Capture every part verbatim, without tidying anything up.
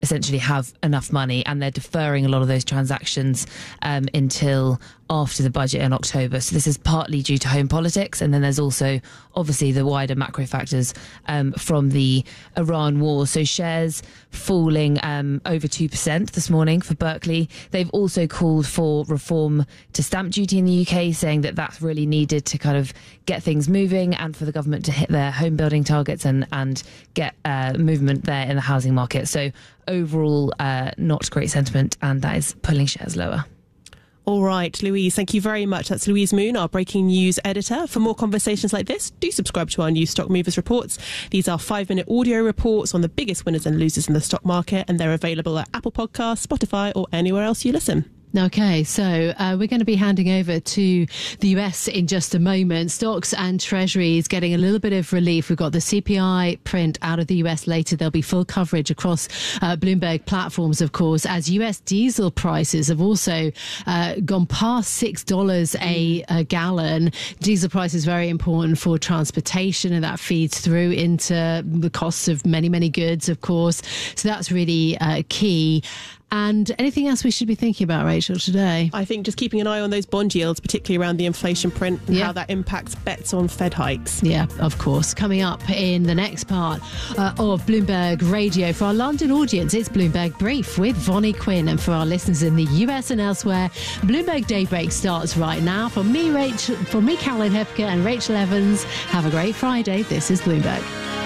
essentially have enough money, and they're deferring a lot of those transactions um, until after the budget in October. So this is partly due to home politics, and then there's also obviously the wider macro factors um, from the Iran war. So shares falling um, over two percent this morning for Berkeley. They've also called for reform to stamp duty in the U K, saying that that's really needed to kind of get things moving and for the government to hit their home building targets and, and get uh, movement there in the housing market. So overall, uh, not great sentiment, and that is pulling shares lower. All right, Louise, thank you very much. That's Louise Moon, our breaking news editor. For more conversations like this, do subscribe to our new Stock Movers reports. These are five-minute audio reports on the biggest winners and losers in the stock market, and they're available at Apple Podcasts, Spotify, or anywhere else you listen. Okay, so uh, we're going to be handing over to the U S in just a moment. Stocks and Treasuries getting a little bit of relief. We've got the C P I print out of the U S later. There'll be full coverage across uh, Bloomberg platforms, of course, as U S diesel prices have also uh, gone past six dollars a, a gallon. Diesel price is very important for transportation, and that feeds through into the costs of many, many goods, of course. So that's really uh, key. And anything else we should be thinking about, Rachel, today? I think just keeping an eye on those bond yields, particularly around the inflation print and yeah. how that impacts bets on Fed hikes. Yeah, of course. Coming up in the next part uh, of Bloomberg Radio. For our London audience, it's Bloomberg Brief with Vonnie Quinn. And for our listeners in the U S and elsewhere, Bloomberg Daybreak starts right now. For me, Rachel, for me, Caroline Hepker and Rachel Evans, have a great Friday. This is Bloomberg.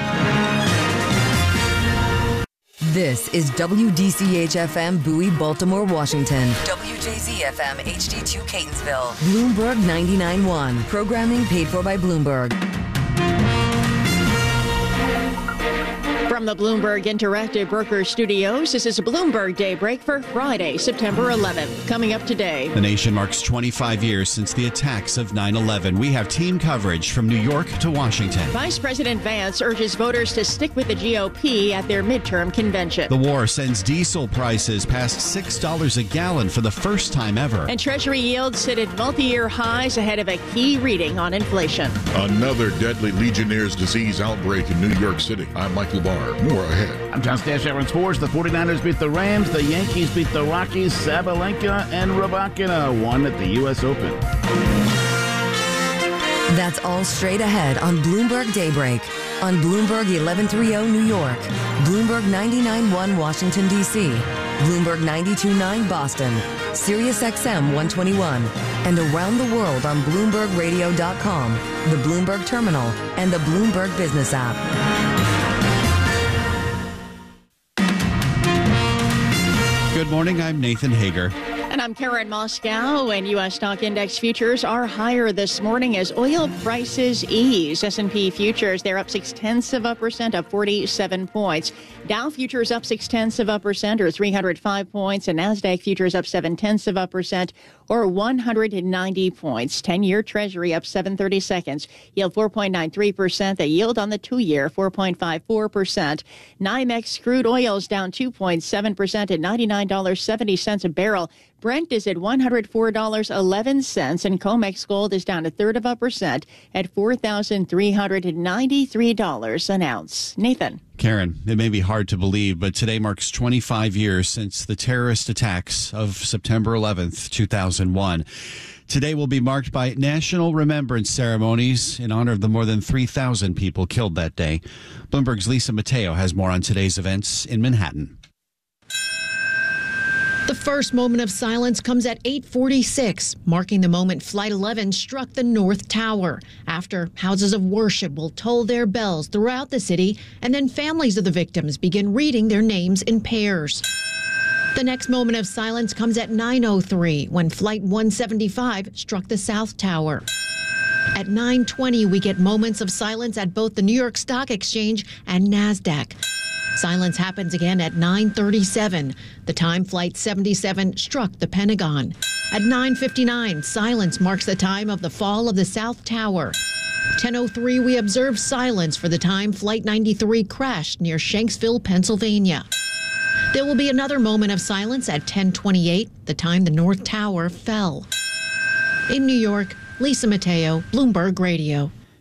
This is W D C H F M Bowie, Baltimore, Washington. W J Z F M H D two Catonsville. Bloomberg ninety-nine point one. Programming paid for by Bloomberg. From the Bloomberg Interactive Broker Studios, this is a Bloomberg Daybreak for Friday, September eleventh. Coming up today. The nation marks twenty-five years since the attacks of nine eleven. We have team coverage from New York to Washington. Vice President Vance urges voters to stick with the G O P at their midterm convention. The war sends diesel prices past six dollars a gallon for the first time ever. And Treasury yields sit at multi-year highs ahead of a key reading on inflation. Another deadly Legionnaire's disease outbreak in New York City. I'm Michael Barr. More ahead. I'm John Stash. Aaron Sports. The forty-niners beat the Rams. The Yankees beat the Rockies. Sabalenka and Rybakina won at the U S Open. That's all straight ahead on Bloomberg Daybreak. On Bloomberg eleven thirty New York. Bloomberg ninety-nine point one Washington, D C. Bloomberg ninety-two point nine Boston. Sirius X M one twenty-one. And around the world on Bloomberg Radio dot com, the Bloomberg Terminal, and the Bloomberg Business app. Good morning, I'm Nathan Hager. And I'm Karen Moscow, and U S stock index futures are higher this morning as oil prices ease. S and P futures, they're up six-tenths of a percent, up forty-seven points. Dow futures up six-tenths of a percent, or three hundred five points, and NASDAQ futures up seven-tenths of a percent, or one hundred ninety points. ten-year Treasury up seven thirty-seconds, yield four point nine three percent. The yield on the two-year, four point five four percent. NYMEX crude oils down two point seven percent at ninety-nine dollars and seventy cents a barrel. Brent is at one hundred four dollars and eleven cents, and COMEX gold is down a third of a percent at four thousand three hundred ninety-three dollars an ounce. Nathan. Karen, it may be hard to believe, but today marks twenty-five years since the terrorist attacks of September eleventh, two thousand one. Today will be marked by national remembrance ceremonies in honor of the more than three thousand people killed that day. Bloomberg's Lisa Mateo has more on today's events in Manhattan. The first moment of silence comes at eight forty-six, marking the moment Flight eleven struck the North Tower. After, houses of worship will toll their bells throughout the city, and then families of the victims begin reading their names in pairs. The next moment of silence comes at nine oh three, when Flight one seventy-five struck the South Tower. At nine twenty, we get moments of silence at both the New York Stock Exchange and NASDAQ. Silence happens again at nine thirty-seven, the time Flight seventy-seven struck the Pentagon. At nine fifty-nine, silence marks the time of the fall of the South Tower. ten oh three, we observe silence for the time Flight ninety-three crashed near Shanksville, Pennsylvania. There will be another moment of silence at ten twenty-eight, the time the North Tower fell. In New York, Lisa Mateo, Bloomberg Radio.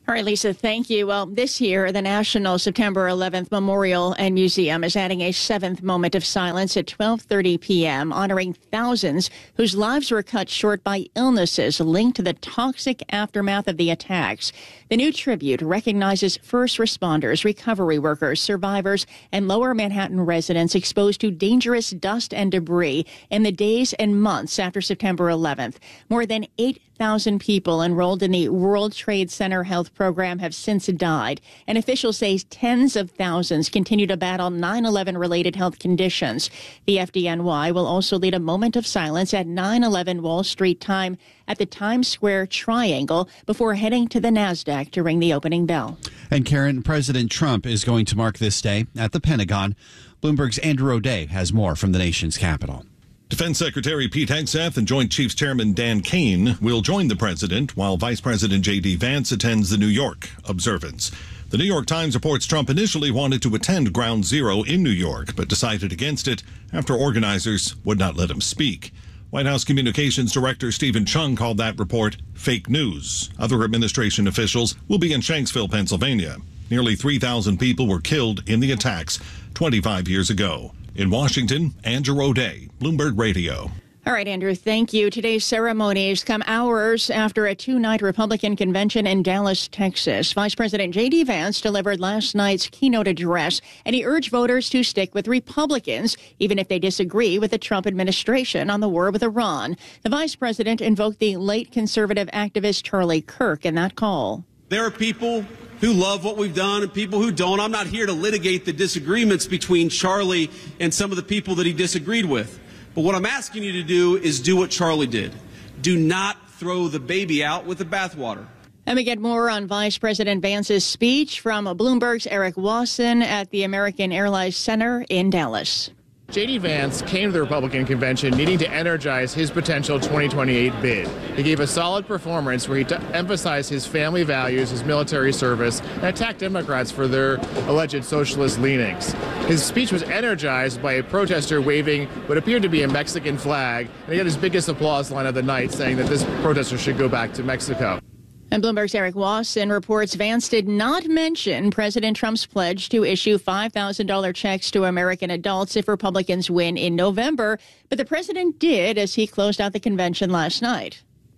All right, Lisa, thank you. Well, this year, the National September eleventh Memorial and Museum is adding a seventh moment of silence at twelve thirty p.m., honoring thousands whose lives were cut short by illnesses linked to the toxic aftermath of the attacks. The new tribute recognizes first responders, recovery workers, survivors, and lower Manhattan residents exposed to dangerous dust and debris in the days and months after September eleventh. More than eight thousand people enrolled in the World Trade Center Health Program have since died, and officials say tens of thousands continue to battle nine eleven related health conditions. The F D N Y will also lead a moment of silence at nine eleven Wall Street time at the Times Square Triangle before heading to the NASDAQ to ring the opening bell. And Karen, President Trump is going to mark this day at the Pentagon. Bloomberg's Andrew O'Day has more from the nation's capital. Defense Secretary Pete Hegseth and Joint Chiefs Chairman Dan Kane will join the president while Vice President J D Vance attends the New York observance. The New York Times reports Trump initially wanted to attend Ground Zero in New York, but decided against it after organizers would not let him speak. White House Communications Director Stephen Chung called that report fake news. Other administration officials will be in Shanksville, Pennsylvania. Nearly three thousand people were killed in the attacks twenty-five years ago. In Washington, Andrew O'Day, Bloomberg Radio. All right, Andrew, thank you. Today's ceremonies come hours after a two-night Republican convention in Dallas, Texas. Vice President J D Vance delivered last night's keynote address, and he urged voters to stick with Republicans, even if they disagree with the Trump administration on the war with Iran. The vice president invoked the late conservative activist Charlie Kirk in that call. There are people who love what we've done and people who don't. I'm not here to litigate the disagreements between Charlie and some of the people that he disagreed with. But what I'm asking you to do is do what Charlie did. Do not throw the baby out with the bathwater. And we get more on Vice President Vance's speech from Bloomberg's Eric Wasson at the American Airlines Center in Dallas. J D Vance came to the Republican convention needing to energize his potential twenty twenty-eight bid. He gave a solid performance where he t- emphasized his family values, his military service, and attacked Democrats for their alleged socialist leanings. His speech was energized by a protester waving what appeared to be a Mexican flag, and he got his biggest applause line of the night, saying that this protester should go back to Mexico. And Bloomberg's Eric Wasson reports Vance did not mention President Trump's pledge to issue five thousand dollars checks to American adults if Republicans win in November. But the president did as he closed out the convention last night.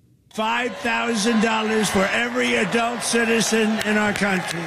five thousand dollars for every adult citizen in our country.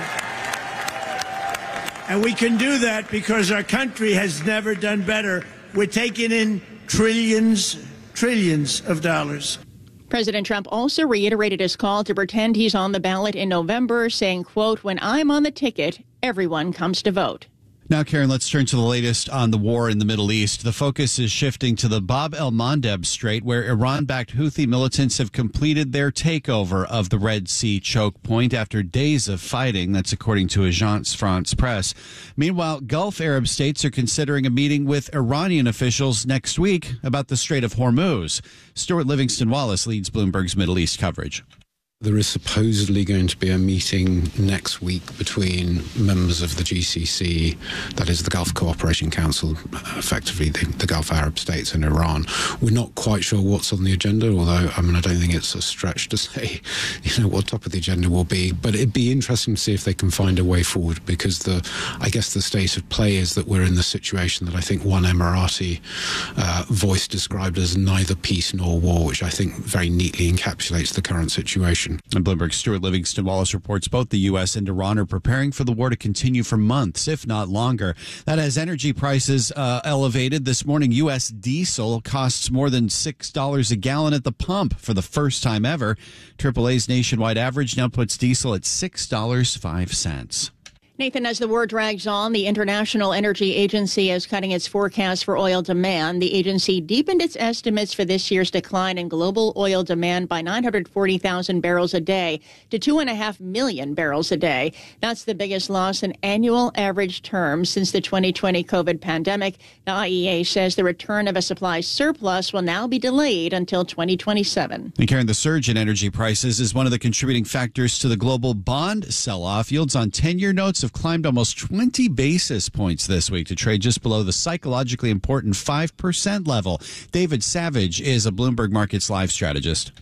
And we can do that because our country has never done better. We're taking in trillions, trillions of dollars. President Trump also reiterated his call to pretend he's on the ballot in November, saying, quote, "When I'm on the ticket, everyone comes to vote." Now, Karen, let's turn to the latest on the war in the Middle East. The focus is shifting to the Bab el-Mandeb Strait, where Iran-backed Houthi militants have completed their takeover of the Red Sea choke point after days of fighting. That's according to Agence France Presse. Meanwhile, Gulf Arab states are considering a meeting with Iranian officials next week about the Strait of Hormuz. Stuart Livingston-Wallace leads Bloomberg's Middle East coverage. There is supposedly going to be a meeting next week between members of the G C C, that is the Gulf Cooperation Council, effectively the, the Gulf Arab states and Iran. We're not quite sure what's on the agenda, although I mean I don't think it's a stretch to say, you know, what top of the agenda will be. But it'd be interesting to see if they can find a way forward, because the I guess the state of play is that we're in the situation that I think one Emirati uh, voice described as neither peace nor war, which I think very neatly encapsulates the current situation. And Bloomberg's Stuart Livingston-Wallace reports both the U S and Iran are preparing for the war to continue for months, if not longer. That has energy prices uh, elevated. This morning, U S diesel costs more than six dollars a gallon at the pump for the first time ever. triple A's nationwide average now puts diesel at six dollars and five cents. Nathan, as the war drags on, the International Energy Agency is cutting its forecast for oil demand. The agency deepened its estimates for this year's decline in global oil demand by nine hundred forty thousand barrels a day to two point five million barrels a day. That's the biggest loss in annual average terms since the twenty twenty COVID pandemic. The I E A says the return of a supply surplus will now be delayed until twenty twenty-seven. And Karen, the surge in energy prices is one of the contributing factors to the global bond sell-off. Yields on ten-year notes have climbed almost twenty basis points this week to trade just below the psychologically important five percent level. David Savage is a Bloomberg Markets Live strategist.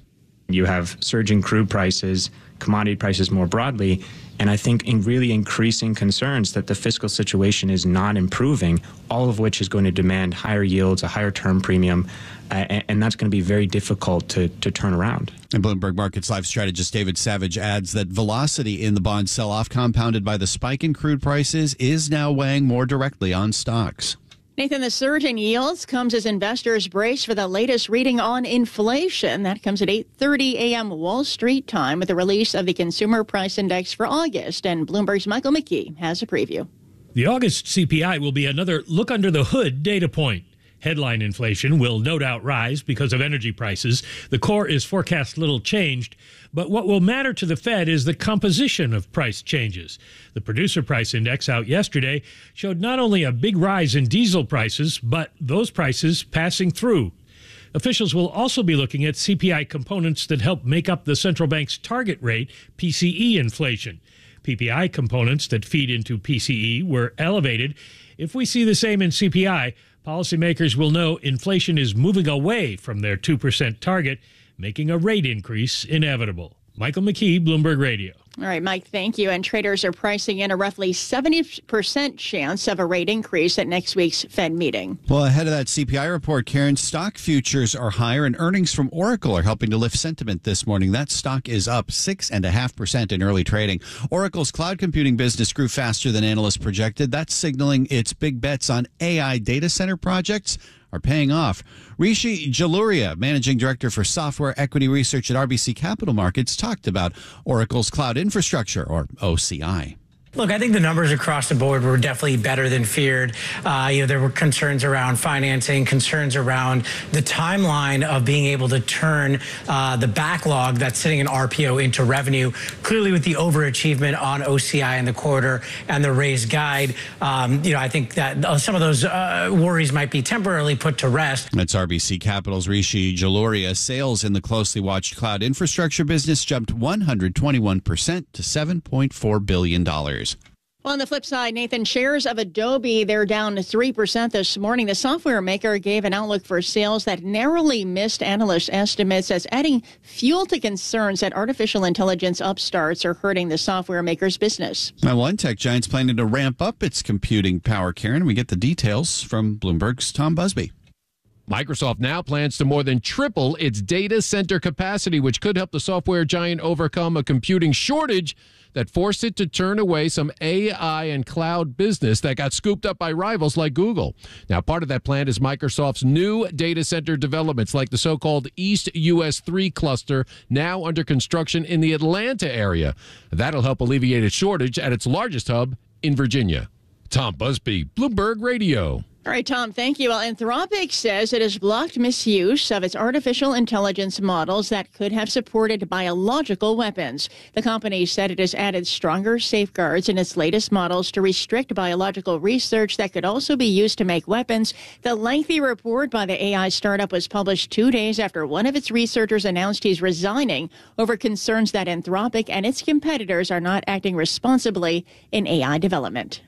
You have surging crude prices, commodity prices more broadly, and I think in really increasing concerns that the fiscal situation is not improving, all of which is going to demand higher yields, a higher term premium, uh, and, and that's going to be very difficult to, to turn around. And Bloomberg Markets Live strategist David Savage adds that velocity in the bond sell-off, compounded by the spike in crude prices, is now weighing more directly on stocks. Nathan, the surge in yields comes as investors brace for the latest reading on inflation. That comes at eight thirty a.m. Wall Street time with the release of the Consumer Price Index for August. And Bloomberg's Michael McKee has a preview. The August C P I will be another look under the hood data point. Headline inflation will no doubt rise because of energy prices. The core is forecast little changed, but what will matter to the Fed is the composition of price changes. The Producer Price Index out yesterday showed not only a big rise in diesel prices, but those prices passing through. Officials will also be looking at C P I components that help make up the central bank's target rate, P C E inflation. P P I components that feed into P C E were elevated. If we see the same in C P I, policymakers will know inflation is moving away from their two percent target, making a rate increase inevitable. Michael McKee, Bloomberg Radio. All right, Mike, thank you. And traders are pricing in a roughly seventy percent chance of a rate increase at next week's Fed meeting. Well, ahead of that C P I report, Karen, stock futures are higher and earnings from Oracle are helping to lift sentiment this morning. That stock is up six point five percent in early trading. Oracle's cloud computing business grew faster than analysts projected. That's signaling its big bets on A I data center projects are paying off. Rishi Jaluria, managing director for software equity research at R B C Capital Markets, talked about Oracle's cloud infrastructure, or O C I. Look, I think the numbers across the board were definitely better than feared. Uh, you know, there were concerns around financing, concerns around the timeline of being able to turn uh, the backlog that's sitting in R P O into revenue. Clearly, with the overachievement on O C I in the quarter and the raised guide, um, you know, I think that some of those uh, worries might be temporarily put to rest. That's R B C Capital's Rishi Jaluria. Sales in the closely watched cloud infrastructure business jumped one hundred twenty-one percent to seven point four billion dollars. Well, on the flip side, Nathan, shares of Adobe, they're down three percent this morning. The software maker gave an outlook for sales that narrowly missed analyst estimates, as adding fuel to concerns that artificial intelligence upstarts are hurting the software maker's business. Now, one tech giant's planning to ramp up its computing power, Karen. We get the details from Bloomberg's Tom Busby. Microsoft now plans to more than triple its data center capacity, which could help the software giant overcome a computing shortage that forced it to turn away some A I and cloud business that got scooped up by rivals like Google. Now, part of that plan is Microsoft's new data center developments, like the so-called East U S three cluster, now under construction in the Atlanta area. That'll help alleviate its shortage at its largest hub in Virginia. Tom Busby, Bloomberg Radio. All right, Tom, thank you. Well, Anthropic says it has blocked misuse of its artificial intelligence models that could have supported biological weapons. The company said it has added stronger safeguards in its latest models to restrict biological research that could also be used to make weapons. The lengthy report by the A I startup was published two days after one of its researchers announced he's resigning over concerns that Anthropic and its competitors are not acting responsibly in A I development.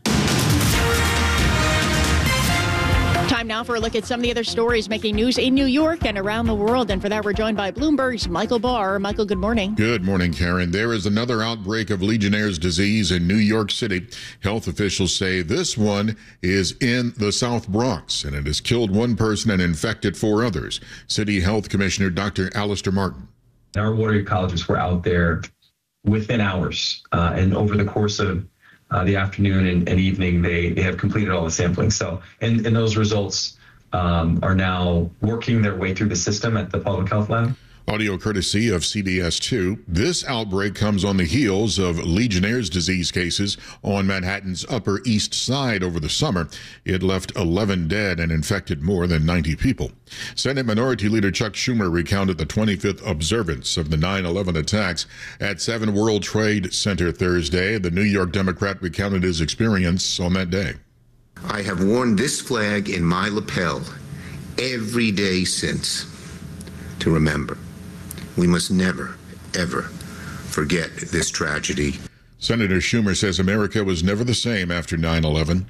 Time now for a look at some of the other stories making news in New York and around the world. And for that, we're joined by Bloomberg's Michael Barr. Michael, good morning. Good morning, Karen. There is another outbreak of Legionnaire's disease in New York City. Health officials say this one is in the South Bronx, and it has killed one person and infected four others. City Health Commissioner Doctor Alistair Martin. Our water ecologists were out there within hours, uh, and over the course of Uh, the afternoon and, and evening, they, they have completed all the sampling. So, and, and those results um, are now working their way through the system at the public health lab. Audio courtesy of C B S two. This outbreak comes on the heels of Legionnaire's disease cases on Manhattan's Upper East Side over the summer. It left eleven dead and infected more than ninety people. Senate Minority Leader Chuck Schumer recounted the twenty-fifth observance of the nine eleven attacks at seven World Trade Center Thursday. The New York Democrat recounted his experience on that day. I have worn this flag in my lapel every day since to remember. We must never, ever forget this tragedy. Senator Schumer says America was never the same after nine eleven.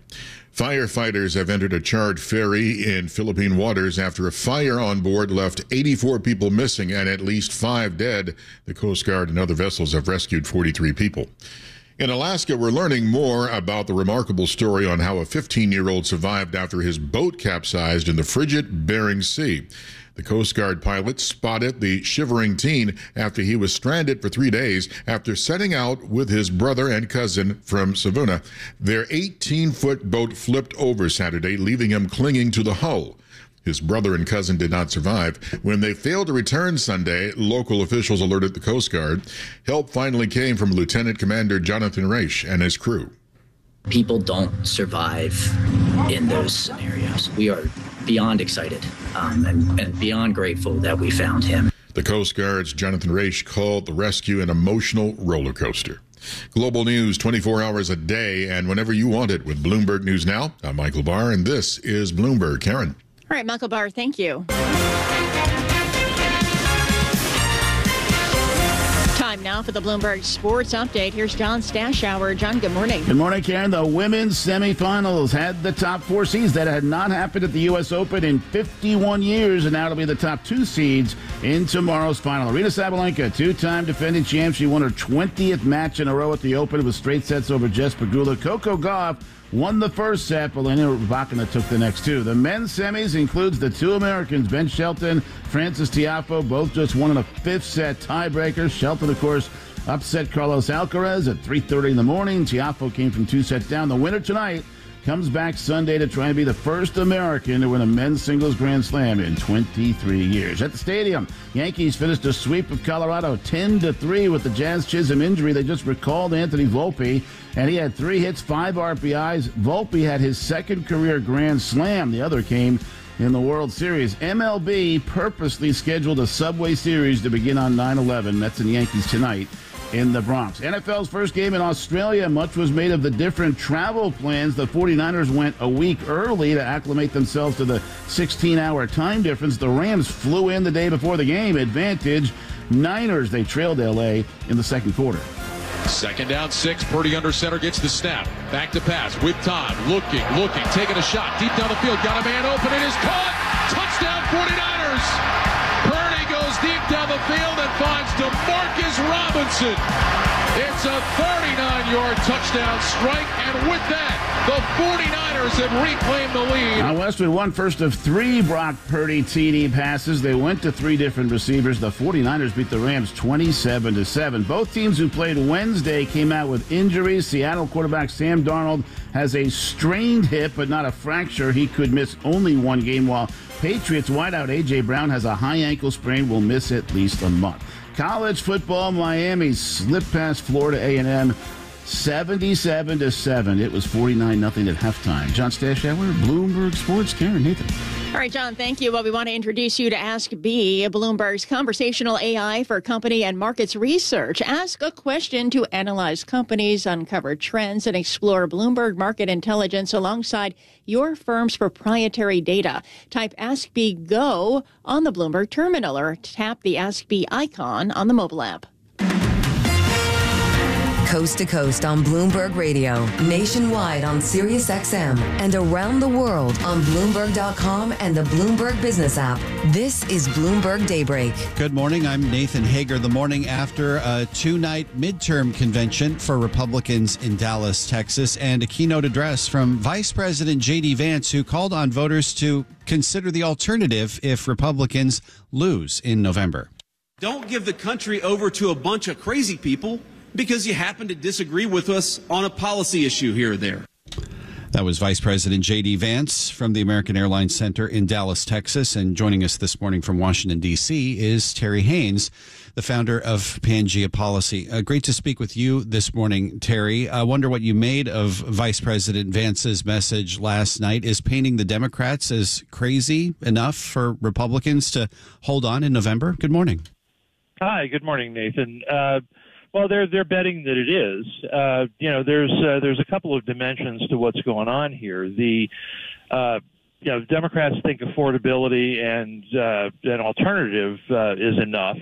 Firefighters have entered a charred ferry in Philippine waters after a fire on board left eighty-four people missing and at least five dead. The Coast Guard and other vessels have rescued forty-three people. In Alaska, we're learning more about the remarkable story on how a fifteen-year-old survived after his boat capsized in the frigid Bering Sea. The Coast Guard pilot spotted the shivering teen after he was stranded for three days after setting out with his brother and cousin from Savuna. Their eighteen-foot boat flipped over Saturday, leaving him clinging to the hull. His brother and cousin did not survive. When they failed to return Sunday, local officials alerted the Coast Guard. Help finally came from Lieutenant Commander Jonathan Raish and his crew. People don't survive in those scenarios. We are beyond excited um, and, and beyond grateful that we found him. The Coast Guard's Jonathan Raish called the rescue an emotional roller coaster. Global news twenty-four hours a day and whenever you want it with Bloomberg News Now. I'm Michael Barr, and this is Bloomberg. Karen. All right, Michael Barr, thank you. Time now for the Bloomberg Sports Update. Here's John Stashower. John, good morning. Good morning, Karen. The women's semifinals had the top four seeds. That had not happened at the U S Open in fifty-one years, and now it'll be the top two seeds in tomorrow's final. Aryna Sabalenka, two-time defending champ. She won her twentieth match in a row at the Open with straight sets over Jess Pegula. Coco Gauff won the first set. Elena Rybakina took the next two. The men's semis includes the two Americans, Ben Shelton, Francis Tiafoe, both just won in a fifth set tiebreaker. Shelton, of course, upset Carlos Alcaraz at three thirty in the morning. Tiafoe came from two sets down. The winner tonight comes back Sunday to try and be the first American to win a men's singles Grand Slam in twenty-three years. At the stadium, Yankees finished a sweep of Colorado ten to three with the Jazz Chisholm injury. They just recalled Anthony Volpe, and he had three hits, five R B Is. Volpe had his second career Grand Slam. The other came in the World Series. M L B purposely scheduled a Subway Series to begin on nine eleven. Mets and Yankees tonight in the Bronx. N F L's first game in Australia, much was made of the different travel plans. The forty-niners went a week early to acclimate themselves to the sixteen-hour time difference. The Rams flew in the day before the game. Advantage Niners. They trailed L A in the second quarter. Second down, six. Purdy under center gets the snap. Back to pass with time. Looking, looking, taking a shot. Deep down the field. Got a man open. It is caught. Touchdown forty-niners. Purdy goes deep down the field and finds DeMarcus Robinson. It's a thirty-nine-yard touchdown strike, and with that, the forty-niners have reclaimed the lead. Now Westwood won first of three Brock Purdy T D passes. They went to three different receivers. The forty-niners beat the Rams twenty-seven to seven. Both teams who played Wednesday came out with injuries. Seattle quarterback Sam Darnold has a strained hip, but not a fracture. He could miss only one game, while Patriots wideout A J. Brown has a high ankle sprain, will miss at least a month. College football, Miami slipped past Florida A and M seventy-seven to seven. It was forty-nine nothing at halftime. John Stashower, Bloomberg Sports. Karen, Nathan. All right, John, thank you. Well, we want to introduce you to Ask B, Bloomberg's conversational A I for company and markets research. Ask a question to analyze companies, uncover trends, and explore Bloomberg market intelligence alongside your firm's proprietary data. Type Ask B Go on the Bloomberg terminal or tap the Ask B icon on the mobile app. Coast to coast on Bloomberg Radio, nationwide on Sirius X M, and around the world on Bloomberg dot com and the Bloomberg Business app. This is Bloomberg Daybreak. Good morning. I'm Nathan Hager. The morning after a two-night midterm convention for Republicans in Dallas, Texas, and a keynote address from Vice President J D. Vance, who called on voters to consider the alternative if Republicans lose in November. Don't give the country over to a bunch of crazy people because you happen to disagree with us on a policy issue here or there. That was Vice President J D. Vance from the American Airlines Center in Dallas, Texas. And joining us this morning from Washington, D C is Terry Haynes, the founder of Pangea Policy. Uh, great to speak with you this morning, Terry. I wonder what you made of Vice President Vance's message last night. Is painting the Democrats as crazy enough for Republicans to hold on in November? Good morning. Hi, good morning, Nathan. Uh, Well, they're they're betting that it is. Uh, you know, there's uh, there's a couple of dimensions to what's going on here. The uh, you know, Democrats think affordability and uh, an alternative uh, is enough.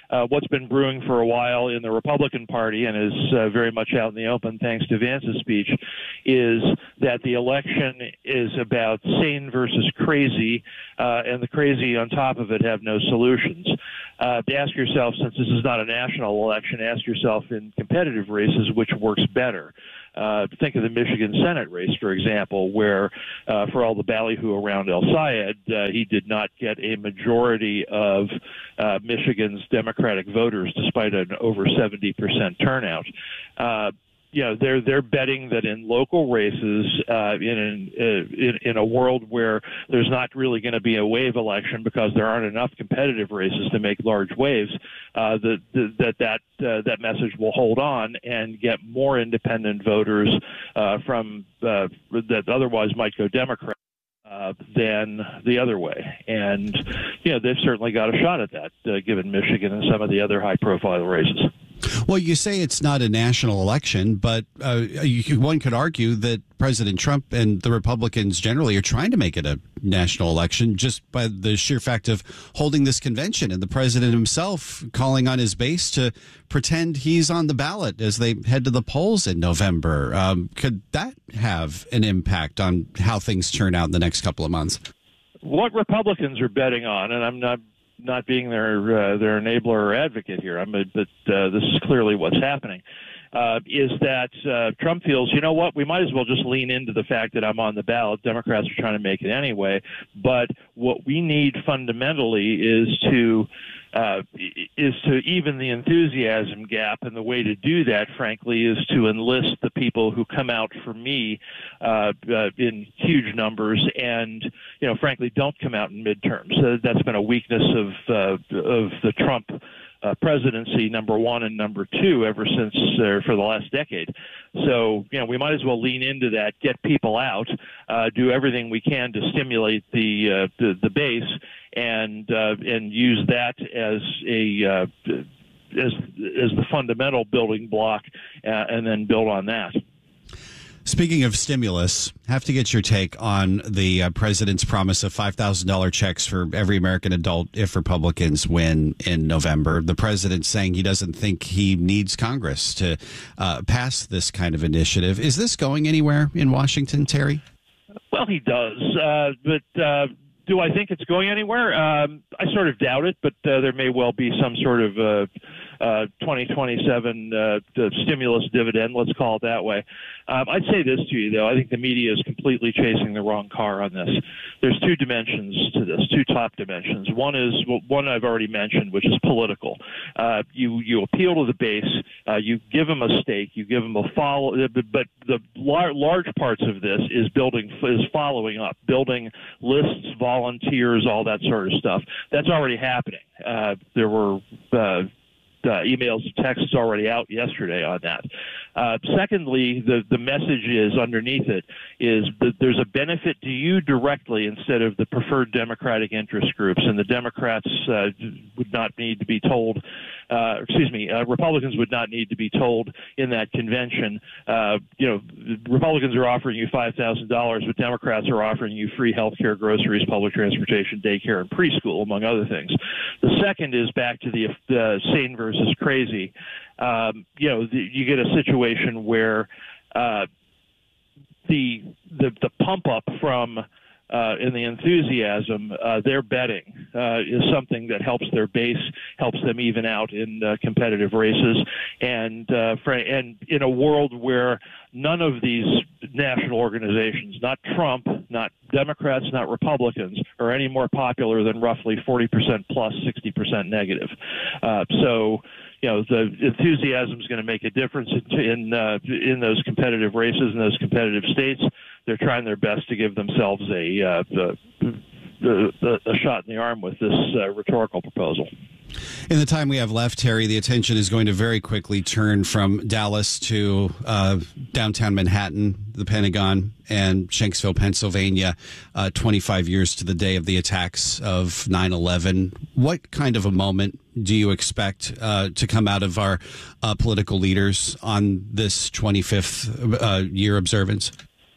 uh, what's been brewing for a while in the Republican Party and is uh, very much out in the open thanks to Vance's speech is that the election is about sane versus crazy, uh, and the crazy on top of it have no solutions. Uh, to ask yourself, since this is not a national election, ask yourself in competitive races which works better. Uh, think of the Michigan Senate race, for example, where uh, for all the ballyhoo around El Sayed, uh, he did not get a majority of uh, Michigan's Democratic voters, despite an over seventy percent turnout. Uh, You know, they're they're betting that in local races, uh, in, an, uh, in in a world where there's not really going to be a wave election because there aren't enough competitive races to make large waves, uh, that that that uh, that message will hold on and get more independent voters uh, from uh, that otherwise might go Democrat uh, than the other way. And you know, they've certainly got a shot at that, uh, given Michigan and some of the other high-profile races. Well, you say it's not a national election, but uh, you, one could argue that President Trump and the Republicans generally are trying to make it a national election just by the sheer fact of holding this convention and the president himself calling on his base to pretend he's on the ballot as they head to the polls in November. Um, could that have an impact on how things turn out in the next couple of months? What Republicans are betting on, and I'm not not being their uh, their enabler or advocate here, I'm a, but uh, this is clearly what's happening, uh, is that uh, Trump feels, you know what, we might as well just lean into the fact that I'm on the ballot. Democrats are trying to make it anyway, but what we need fundamentally is to uh, is to even the enthusiasm gap, and the way to do that, frankly, is to enlist the people who come out for me uh, uh, in huge numbers, and you know, frankly, don't come out in midterms. Uh, that's been a weakness of uh, of the Trump uh, presidency, number one, and number two, ever since uh, for the last decade. So, you know, we might as well lean into that, get people out, uh, do everything we can to stimulate the uh, the, the base, and uh, and use that as a uh, as as the fundamental building block, uh, and then build on that. Speaking of stimulus, have to get your take on the uh, president's promise of five thousand dollars checks for every American adult if Republicans win in November. The president saying he doesn't think he needs Congress to uh, pass this kind of initiative. Is this going anywhere in Washington, Terry? Well, he does, uh, but uh, do I think it's going anywhere? Um, I sort of doubt it, but uh, there may well be some sort of uh, uh, twenty twenty-seven uh, stimulus dividend, let's call it that way. Um, I'd say this to you, though. I think the media is completely chasing the wrong car on this. There's two dimensions to this, two top dimensions. One is well, one I've already mentioned, which is political. Uh, you you appeal to the base, uh, you give them a stake, you give them a follow. But the lar- large parts of this is building is following up, building lists, volunteers, all that sort of stuff. That's already happening. Uh, there were uh, uh, emails and texts already out yesterday on that. Uh, secondly, the, the message is underneath it is that there's a benefit to you directly instead of the preferred Democratic interest groups, and the Democrats uh, would not need to be told, uh, excuse me, uh, Republicans would not need to be told in that convention, uh, you know, Republicans are offering you five thousand dollars, but Democrats are offering you free health care, groceries, public transportation, daycare, and preschool, among other things. The second is back to the uh, sane versus crazy. Um, you know, the, you get a situation where uh, the, the the pump up from uh, and the enthusiasm uh, they're betting uh, is something that helps their base, helps them even out in uh, competitive races, and uh, for, and in a world where none of these national organizations, not Trump, not Democrats, not Republicans, are any more popular than roughly forty percent plus, sixty percent negative. Uh, so. You know, the enthusiasm is going to make a difference in in, uh, in those competitive races in those competitive states. They're trying their best to give themselves a uh, a, a shot in the arm with this uh, rhetorical proposal. In the time we have left, Terry, the attention is going to very quickly turn from Dallas to uh, downtown Manhattan, the Pentagon, and Shanksville, Pennsylvania, uh, twenty-five years to the day of the attacks of nine eleven. What kind of a moment do you expect uh, to come out of our uh, political leaders on this twenty-fifth uh, year observance?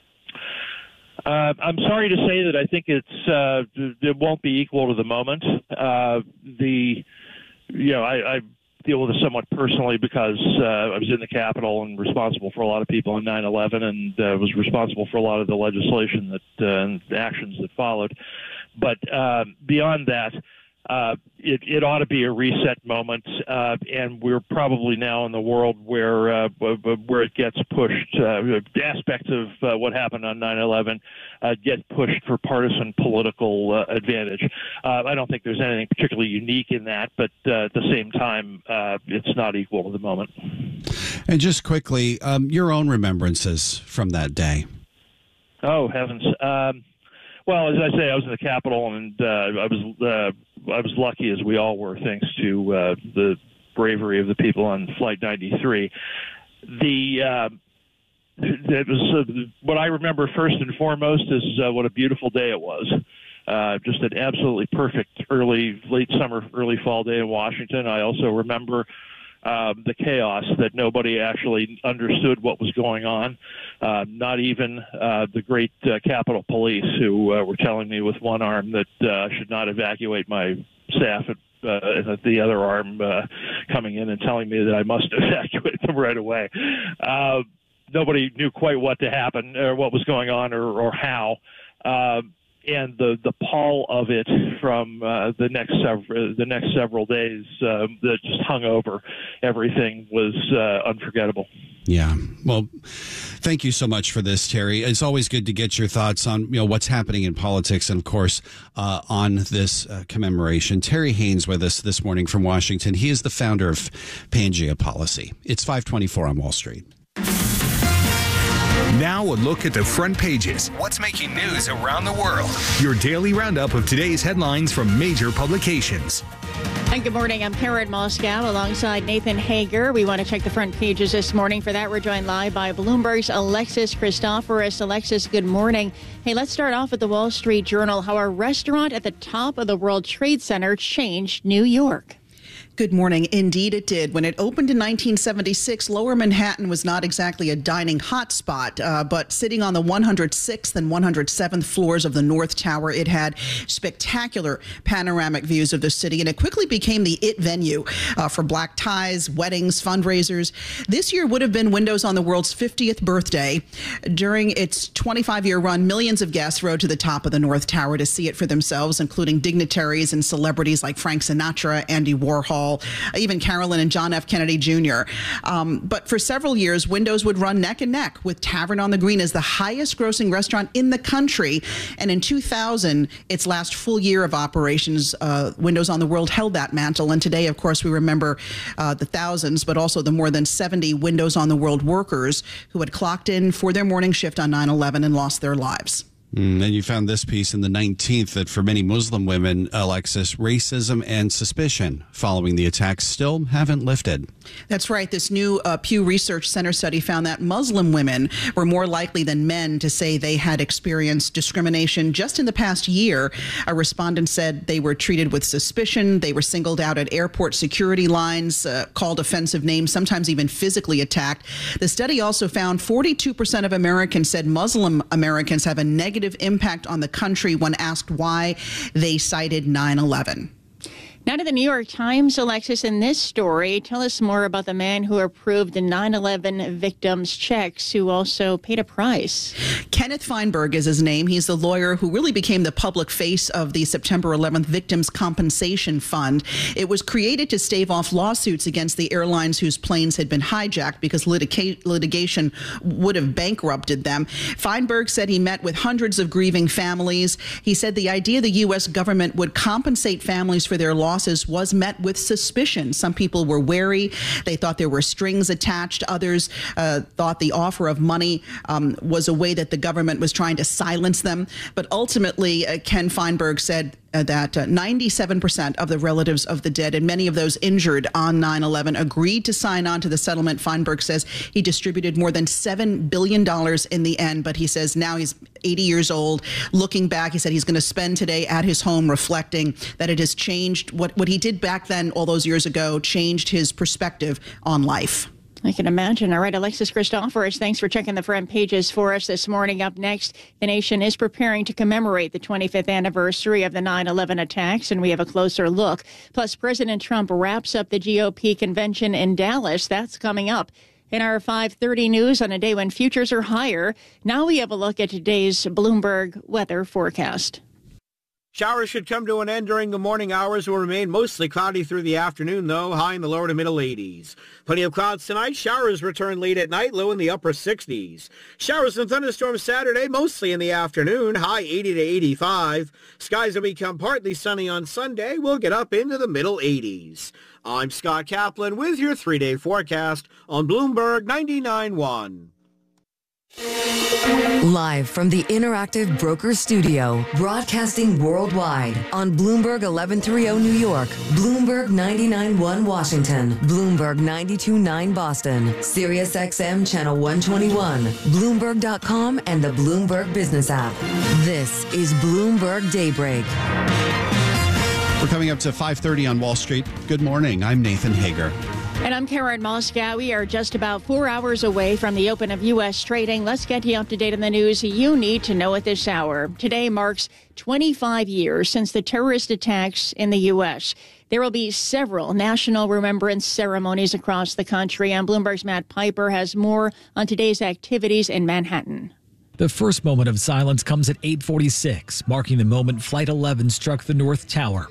Uh, I'm sorry to say that I think it's uh, it won't be equal to the moment. Uh, the you know, I, I deal with it somewhat personally because uh, I was in the Capitol and responsible for a lot of people on nine eleven, and uh, was responsible for a lot of the legislation that uh, and the actions that followed. But uh, beyond that, uh, it, it ought to be a reset moment, uh, and we're probably now in the world where uh, where it gets pushed. Uh, aspects of uh, what happened on nine eleven uh, get pushed for partisan political uh, advantage. Uh, I don't think there's anything particularly unique in that, but uh, at the same time, uh, it's not equal to the moment. And just quickly, um, your own remembrances from that day. Oh, heavens. Um, well, as I say, I was in the Capitol, and uh, I was uh, I was lucky, as we all were, thanks to uh, the bravery of the people on Flight ninety-three. The uh, it was uh, what I remember first and foremost is uh, what a beautiful day it was. Uh, just an absolutely perfect early, late summer, early fall day in Washington. I also remember Uh, the chaos, that nobody actually understood what was going on, uh, not even uh, the great uh, Capitol Police, who uh, were telling me with one arm that uh, I should not evacuate my staff, at, uh, and at the other arm uh, coming in and telling me that I must evacuate them right away. Uh, nobody knew quite what to happen, or what was going on, or, or how. Uh, And the, the pall of it from uh, the next several the next several days uh, that just hung over everything was uh, unforgettable. Yeah. Well, thank you so much for this, Terry. It's always good to get your thoughts on, you know, what's happening in politics and, of course, uh, on this uh, commemoration. Terry Haynes with us this morning from Washington. He is the founder of Pangea Policy. It's five twenty-four on Wall Street. Now a look at the front pages. What's making news around the world? Your daily roundup of today's headlines from major publications. And good morning. I'm Karen Moscow alongside Nathan Hager. We want to check the front pages this morning. For that, we're joined live by Bloomberg's Alexis Christoforous. Alexis, good morning. Hey, let's start off with the Wall Street Journal. How a restaurant at the top of the World Trade Center changed New York. Good morning. Indeed, it did. When it opened in nineteen seventy-six, Lower Manhattan was not exactly a dining hotspot, uh, but sitting on the one hundred sixth and one hundred seventh floors of the North Tower, it had spectacular panoramic views of the city, and it quickly became the it venue uh, for black ties, weddings, fundraisers. This year would have been Windows on the World's fiftieth birthday. During its twenty-five-year run, millions of guests rode to the top of the North Tower to see it for themselves, including dignitaries and celebrities like Frank Sinatra, Andy Warhol, even Carolyn and John F. Kennedy Junior Um, but for several years, Windows would run neck and neck with Tavern on the Green as the highest grossing restaurant in the country. And in two thousand, its last full year of operations, uh, Windows on the World held that mantle. And today, of course, we remember uh, the thousands, but also the more than seventy Windows on the World workers who had clocked in for their morning shift on nine eleven and lost their lives. Mm, and you found this piece in the nineteenth that for many Muslim women, Alexis, racism and suspicion following the attacks still haven't lifted. That's right. This new uh, Pew Research Center study found that Muslim women were more likely than men to say they had experienced discrimination just in the past year. A respondent said they were treated with suspicion. They were singled out at airport security lines, uh, called offensive names, sometimes even physically attacked. The study also found forty-two percent of Americans said Muslim Americans have a negative impact on the country when asked why. They cited nine eleven. Now to the New York Times, Alexis, in this story, tell us more about the man who approved the nine eleven victims' checks, who also paid a price. Kenneth Feinberg is his name. He's the lawyer who really became the public face of the September eleventh Victims Compensation Fund. It was created to stave off lawsuits against the airlines whose planes had been hijacked because litica- litigation would have bankrupted them. Feinberg said he met with hundreds of grieving families. He said the idea the U S government would compensate families for their losses was met with suspicion. Some people were wary. They thought there were strings attached. Others uh, thought the offer of money um, was a way that the government was trying to silence them. But ultimately, uh, Ken Feinberg said Uh, that uh, ninety-seven percent of the relatives of the dead and many of those injured on nine eleven agreed to sign on to the settlement. Feinberg says he distributed more than seven billion dollars in the end, but he says now he's eighty years old. Looking back, he said he's going to spend today at his home reflecting that it has changed. What, what he did back then all those years ago changed his perspective on life. I can imagine. All right, Alexis Christoforous, thanks for checking the front pages for us this morning. Up next, the nation is preparing to commemorate the twenty-fifth anniversary of the nine eleven attacks, and we have a closer look. Plus, President Trump wraps up the G O P convention in Dallas. That's coming up in our five thirty news on a day when futures are higher. Now we have a look at today's Bloomberg weather forecast. Showers should come to an end during the morning hours. Will remain mostly cloudy through the afternoon, though, high in the lower to middle eighties. Plenty of clouds tonight. Showers return late at night, low in the upper sixties. Showers and thunderstorms Saturday, mostly in the afternoon, high eighty to eighty-five. Skies will become partly sunny on Sunday. We'll get up into the middle eighties. I'm Scott Kaplan with your three-day forecast on Bloomberg ninety-nine point one. Live from the Interactive Broker Studio, broadcasting worldwide on Bloomberg eleven thirty New York, Bloomberg ninety-nine point one Washington, Bloomberg ninety-two point nine Boston, Sirius X M Channel one twenty-one, Bloomberg dot com, and the Bloomberg Business app. This is Bloomberg Daybreak. We're coming up to five thirty on Wall Street. Good morning. I'm Nathan Hager. And I'm Karen Moscow. We are just about four hours away from the open of U S trading. Let's get you up to date on the news you need to know at this hour. Today marks twenty-five years since the terrorist attacks in the U S. There will be several national remembrance ceremonies across the country, and Bloomberg's Matt Piper has more on today's activities in Manhattan. The first moment of silence comes at eight forty-six, marking the moment Flight eleven struck the North Tower.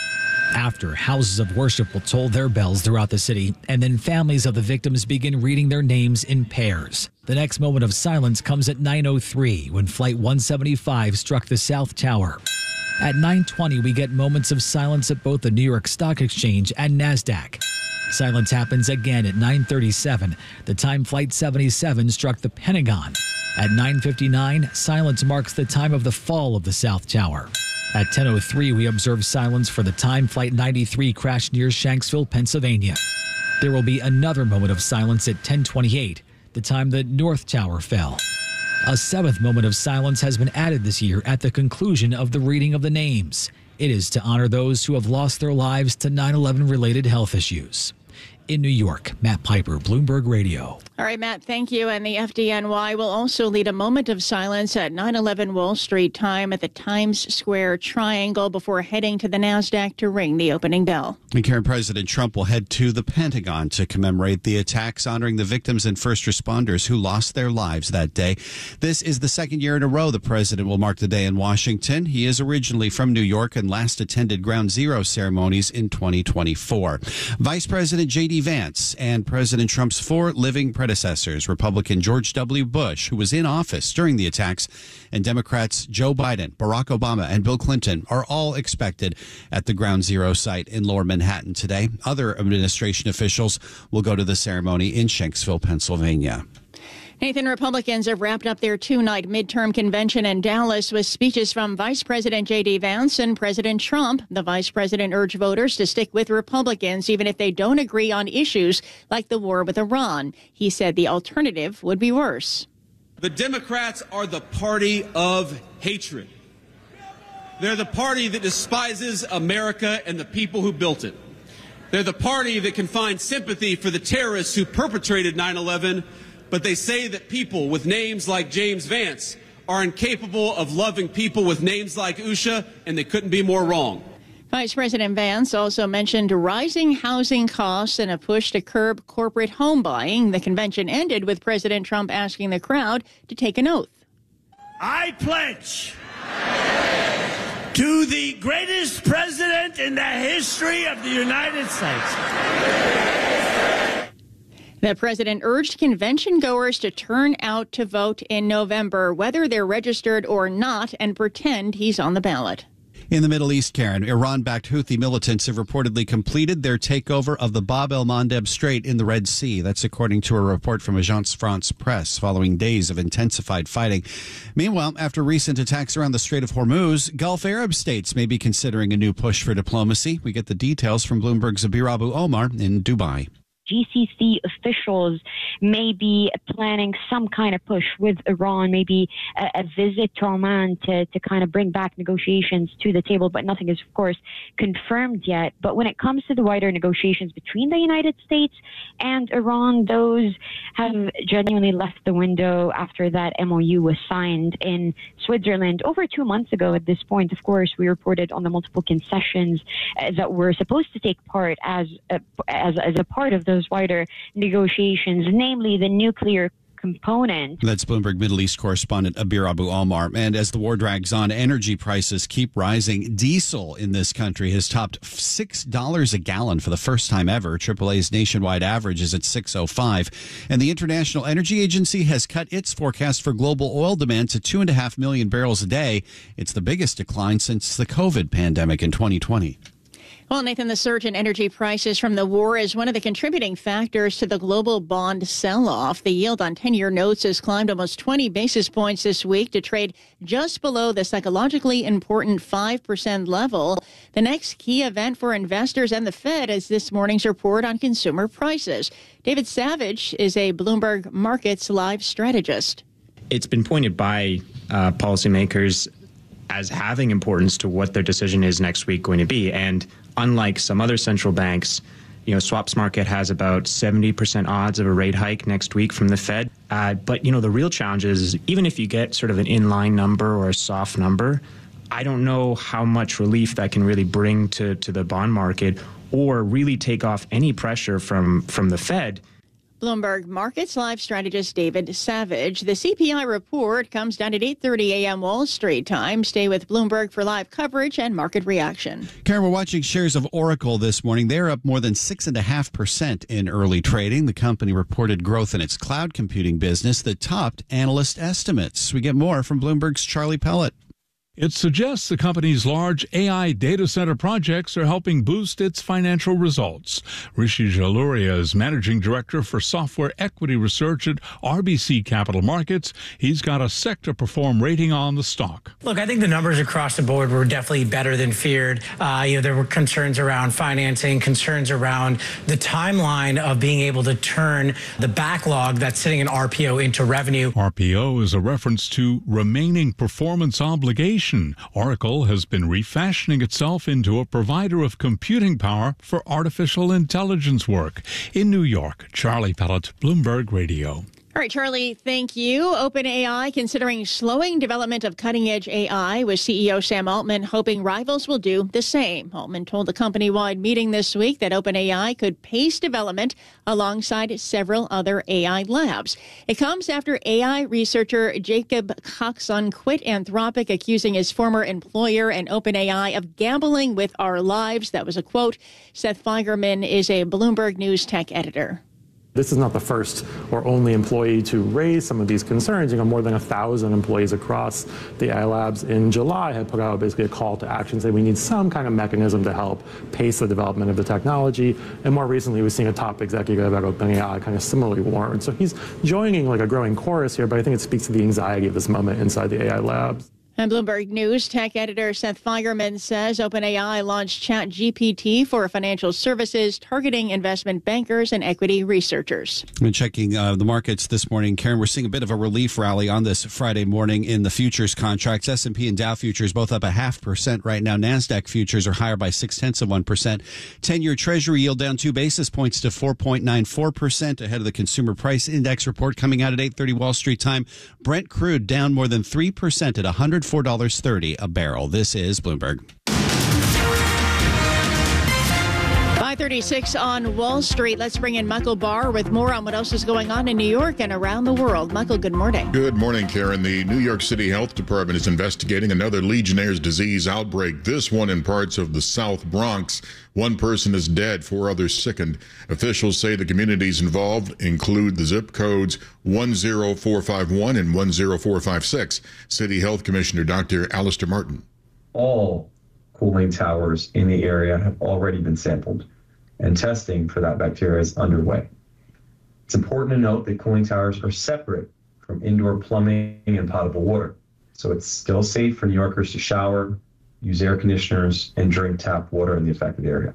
After, houses of worship will toll their bells throughout the city, and then families of the victims begin reading their names in pairs. The next moment of silence comes at nine oh three, when Flight one seventy-five struck the South Tower. At nine twenty, we get moments of silence at both the New York Stock Exchange and NASDAQ. Silence happens again at nine thirty-seven, the time Flight seventy-seven struck the Pentagon. At nine fifty-nine, silence marks the time of the fall of the South Tower. At ten oh three, we observe silence for the time Flight ninety-three crashed near Shanksville, Pennsylvania. There will be another moment of silence at ten twenty-eight, the time the North Tower fell. A seventh moment of silence has been added this year at the conclusion of the reading of the names. It is to honor those who have lost their lives to nine eleven related health issues. In New York, Matt Piper, Bloomberg Radio. All right, Matt, thank you. And the F D N Y will also lead a moment of silence at nine eleven Wall Street time at the Times Square Triangle before heading to the NASDAQ to ring the opening bell. And Karen, President Trump will head to the Pentagon to commemorate the attacks, honoring the victims and first responders who lost their lives that day. This is the second year in a row the president will mark the day in Washington. He is originally from New York and last attended Ground Zero ceremonies in twenty twenty-four. Vice President J D Vance and President Trump's four living predecessors, Republican George W. Bush, who was in office during the attacks, and Democrats Joe Biden, Barack Obama, and Bill Clinton are all expected at the Ground Zero site in Lower Manhattan today. Other administration officials will go to the ceremony in Shanksville, Pennsylvania. Nathan, Republicans have wrapped up their two-night midterm convention in Dallas with speeches from Vice President J D Vance and President Trump. The vice president urged voters to stick with Republicans even if they don't agree on issues like the war with Iran. He said the alternative would be worse. The Democrats are the party of hatred. They're the party that despises America and the people who built it. They're the party that can find sympathy for the terrorists who perpetrated nine eleven, but they say that people with names like James Vance are incapable of loving people with names like Usha, and they couldn't be more wrong. Vice President Vance also mentioned rising housing costs and a push to curb corporate home buying. The convention ended with President Trump asking the crowd to take an oath. I pledge to the greatest president in the history of the United States. The president urged convention goers to turn out to vote in November, whether they're registered or not, and pretend he's on the ballot. In the Middle East, Karen, Iran-backed Houthi militants have reportedly completed their takeover of the Bab el-Mandeb Strait in the Red Sea. That's according to a report from Agence France Presse, following days of intensified fighting. Meanwhile, after recent attacks around the Strait of Hormuz, Gulf Arab states may be considering a new push for diplomacy. We get the details from Bloomberg's Abir Abu Omar in Dubai. G C C officials may be planning some kind of push with Iran, maybe a, a visit to Oman to, to kind of bring back negotiations to the table, but nothing is, of course, confirmed yet. But when it comes to the wider negotiations between the United States and Iran, those have genuinely left the window after that M O U was signed in Switzerland over two months ago. At this point, of course, we reported on the multiple concessions uh, that were supposed to take part as a, as, as a part of those wider negotiations, namely the nuclear component. That's Bloomberg Middle East correspondent Abir Abu Almar. And as the war drags on, energy prices keep rising. Diesel in this country has topped six dollars a gallon for the first time ever. triple A's nationwide average is at six oh five. And the International Energy Agency has cut its forecast for global oil demand to two and a half million barrels a day. It's the biggest decline since the COVID pandemic in twenty twenty. Well, Nathan, the surge in energy prices from the war is one of the contributing factors to the global bond sell-off. The yield on ten-year notes has climbed almost twenty basis points this week to trade just below the psychologically important five percent level. The next key event for investors and the Fed is this morning's report on consumer prices. David Savage is a Bloomberg Markets Live strategist. It's been pointed by uh, policymakers as having importance to what their decision is next week going to be. And unlike some other central banks, you know, swaps market has about seventy percent odds of a rate hike next week from the Fed. Uh, but, you know, the real challenge is even if you get sort of an inline number or a soft number, I don't know how much relief that can really bring to, to the bond market or really take off any pressure from, from the Fed. Bloomberg Markets Live strategist David Savage. The C P I report comes down at eight thirty a.m. Wall Street time. Stay with Bloomberg for live coverage and market reaction. Karen, we're watching shares of Oracle this morning. They're up more than six point five percent in early trading. The company reported growth in its cloud computing business that topped analyst estimates. We get more from Bloomberg's Charlie Pellet. It suggests the company's large A I data center projects are helping boost its financial results. Rishi Jaluria is managing director for software equity research at R B C Capital Markets. He's got a sector perform rating on the stock. Look, I think the numbers across the board were definitely better than feared. Uh, you know, there were concerns around financing, concerns around the timeline of being able to turn the backlog that's sitting in R P O into revenue. R P O is a reference to remaining performance obligation. Oracle has been refashioning itself into a provider of computing power for artificial intelligence work. In New York, Charlie Pellet, Bloomberg Radio. All right, Charlie, thank you. OpenAI considering slowing development of cutting-edge A I, with C E O Sam Altman hoping rivals will do the same. Altman told a company-wide meeting this week that OpenAI could pace development alongside several other A I labs. It comes after A I researcher Jacob Coxon quit Anthropic, accusing his former employer and OpenAI of gambling with our lives. That was a quote. Seth Feigerman is a Bloomberg News tech editor. This is not the first or only employee to raise some of these concerns. You know, more than a thousand employees across the A I labs in July had put out basically a call to action saying we need some kind of mechanism to help pace the development of the technology. And more recently, we've seen a top executive at OpenAI kind of similarly warn. So he's joining like a growing chorus here, but I think it speaks to the anxiety of this moment inside the A I labs. And Bloomberg News tech editor Seth Feigerman says OpenAI launched ChatGPT for financial services, targeting investment bankers and equity researchers. I've been checking uh, the markets this morning. Karen, we're seeing a bit of a relief rally on this Friday morning in the futures contracts. S and P and Dow futures both up a half percent right now. NASDAQ futures are higher by six-tenths of one percent. ten-year Treasury yield down two basis points to four point nine four percent ahead of the Consumer Price Index report coming out at eight thirty Wall Street time. Brent crude down more than three percent at one hundred four dollars and thirty cents a barrel. This is Bloomberg. five thirty-six on Wall Street. Let's bring in Michael Barr with more on what else is going on in New York and around the world. Michael, good morning. Good morning, Karen. The New York City Health Department is investigating another Legionnaire's disease outbreak, this one in parts of the South Bronx. One person is dead, four others sickened. Officials say the communities involved include the zip codes one zero four five one and one zero four five six. City Health Commissioner Doctor Alistair Martin. All cooling towers in the area have already been sampled, and testing for that bacteria is underway. It's important to note that cooling towers are separate from indoor plumbing and potable water, so it's still safe for New Yorkers to shower, use air conditioners, and drink tap water in the affected area.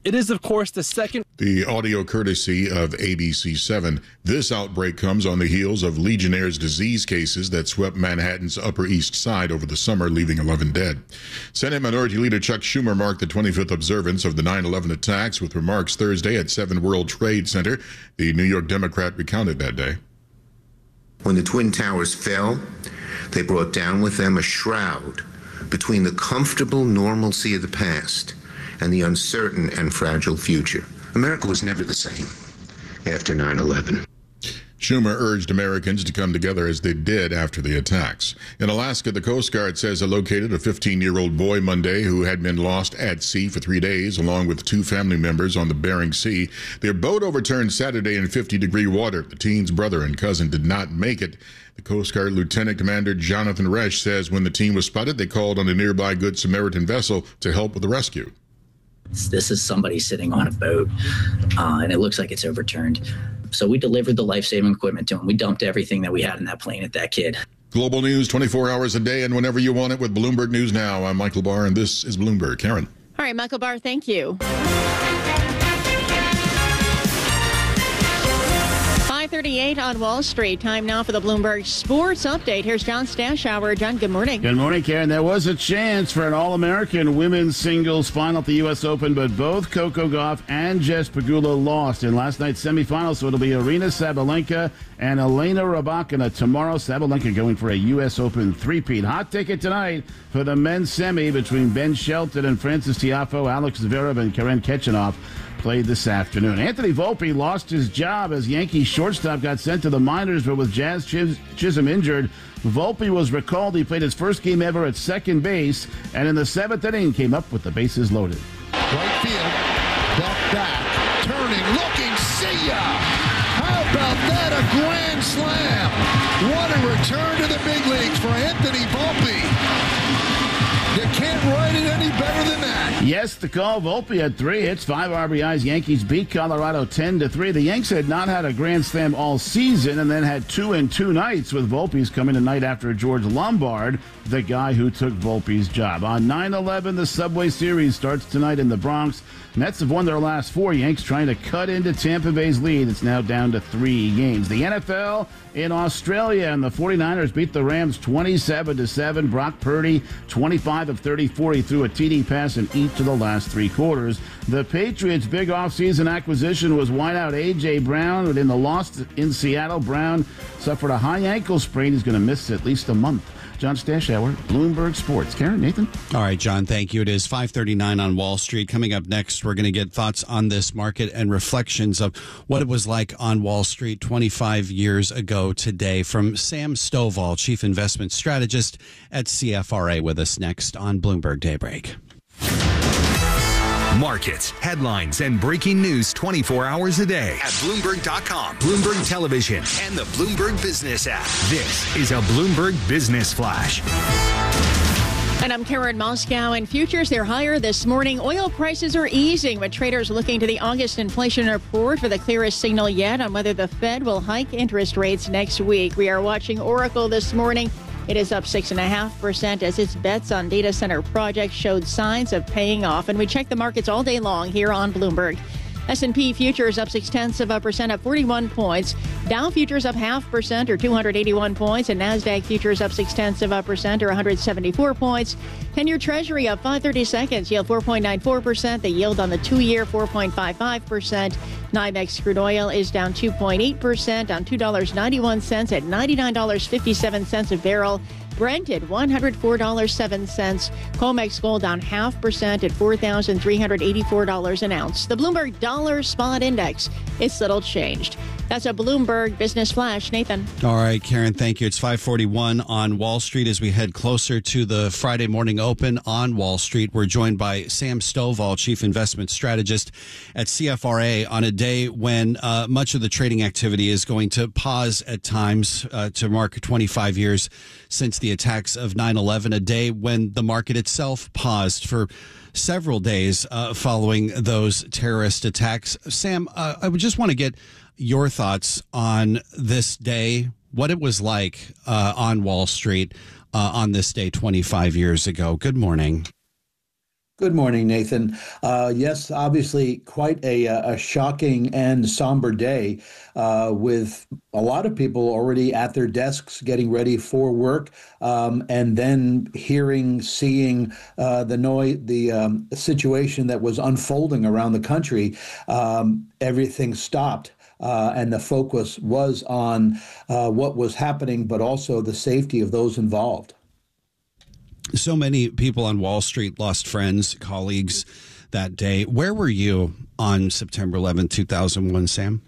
It is, of course, the second. The audio courtesy of A B C seven. This outbreak comes on the heels of Legionnaire's disease cases that swept Manhattan's Upper East Side over the summer, leaving eleven dead. Senate Minority Leader Chuck Schumer marked the twenty-fifth observance of the nine eleven attacks with remarks Thursday at seven World Trade Center. The New York Democrat recounted that day. When the Twin Towers fell, they brought down with them a shroud between the comfortable normalcy of the past and the uncertain and fragile future. America was never the same after nine eleven. Schumer urged Americans to come together as they did after the attacks. In Alaska, the Coast Guard says it located a fifteen-year-old boy Monday who had been lost at sea for three days, along with two family members on the Bering Sea. Their boat overturned Saturday in fifty-degree water. The teen's brother and cousin did not make it. The Coast Guard Lieutenant Commander Jonathan Resch says when the team was spotted, they called on a nearby Good Samaritan vessel to help with the rescue. This is somebody sitting on a boat, uh, and it looks like it's overturned. So we delivered the life-saving equipment to him. We dumped everything that we had in that plane at that kid. Global news twenty-four hours a day and whenever you want it with Bloomberg News Now. I'm Michael Barr, and this is Bloomberg. Karen. All right, Michael Barr, thank you. five thirty-eight on Wall Street. Time now for the Bloomberg Sports Update. Here's John Stashower. John, good morning. Good morning, Karen. There was a chance for an All-American women's singles final at the U S Open, but both Coco Gauff and Jess Pegula lost in last night's semifinals, so it'll be Aryna Sabalenka and Elena Rybakina tomorrow. Sabalenka going for a U S Open three-peat. Hot ticket tonight for the men's semi between Ben Shelton and Francis Tiafoe. Alex Zverev and Karen Khachanov played this afternoon. Anthony Volpe lost his job as Yankee shortstop, got sent to the minors, but with Jazz Chis- Chisholm injured, Volpe was recalled. He played his first game ever at second base, and in the seventh inning came up with the bases loaded. Right field, back back, turning, looking, see ya! How about that, a grand slam? What a return to the big leagues for Anthony Volpe. You can't write it any better than that. Yes, the call. Volpe had three hits, five R B Is. Yankees beat Colorado ten to three. The Yanks had not had a grand slam all season and then had two in two nights, with Volpe's coming tonight after George Lombard, the guy who took Volpe's job. On nine eleven, the Subway Series starts tonight in the Bronx. Mets have won their last four. Yanks trying to cut into Tampa Bay's lead. It's now down to three games. The N F L in Australia, and the 49ers beat the Rams twenty-seven to seven. Brock Purdy, twenty-five of thirty-four. He threw a T D pass in each of the last three quarters. The Patriots' big offseason acquisition was wideout A J. Brown, but in the loss in Seattle, Brown suffered a high ankle sprain. He's going to miss at least a month. John Stashower, Bloomberg Sports. Karen, Nathan? All right, John, thank you. It is five thirty-nine on Wall Street. Coming up next, we're going to get thoughts on this market and reflections of what it was like on Wall Street twenty-five years ago today from Sam Stovall, Chief Investment Strategist at C F R A, with us next on Bloomberg Daybreak. Markets, headlines, and breaking news twenty-four hours a day at Bloomberg dot com, Bloomberg Television, and the Bloomberg Business app. This is a Bloomberg Business Flash. And I'm Karen Moscow. And futures, they're higher this morning. Oil prices are easing, but traders looking to the August inflation report for the clearest signal yet on whether the Fed will hike interest rates next week. We are watching Oracle this morning. It is up six point five percent as its bets on data center projects showed signs of paying off. And we check the markets all day long here on Bloomberg. S and P futures up six-tenths of a percent, up forty-one points. Dow futures up half percent, or two hundred eighty-one points. And NASDAQ futures up six-tenths of a percent, or one hundred seventy-four points. ten-year Treasury up five thirty-seconds, yield four point nine four percent. The yield on the two-year, four point five five percent. NYMEX crude oil is down two point eight percent, down two dollars and ninety-one cents at ninety-nine dollars and fifty-seven cents a barrel. Brent at one hundred four dollars and seven cents. COMEX gold down half percent at four thousand three hundred eighty-four dollars an ounce. The Bloomberg Dollar Spot Index is little changed. That's a Bloomberg Business Flash. Nathan. All right, Karen, thank you. It's five forty-one on Wall Street as we head closer to the Friday morning open on Wall Street. We're joined by Sam Stovall, Chief Investment Strategist at C F R A, on a day when uh, much of the trading activity is going to pause at times uh, to mark twenty-five years since the attacks of nine eleven, a day when the market itself paused for several days uh, following those terrorist attacks. Sam, uh, I would just want to get your thoughts on this day, what it was like uh, on Wall Street uh, on this day twenty-five years ago. Good morning. Good morning, Nathan. Uh, yes, obviously quite a, a shocking and somber day uh, with a lot of people already at their desks getting ready for work, um, and then hearing, seeing uh, the noise, the um, situation that was unfolding around the country. Um, everything stopped. Uh, and the focus was on uh, what was happening, but also the safety of those involved. So many people on Wall Street lost friends, colleagues that day. Where were you on September eleventh, two thousand one, Sam?